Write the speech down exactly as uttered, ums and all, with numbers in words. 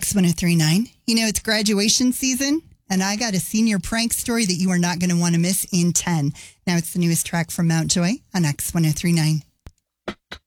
X one oh three point nine. You know, it's graduation season, and I got a senior prank story that you are not going to want to miss in ten. Now it's the newest track from Mountjoy on X one oh three point nine.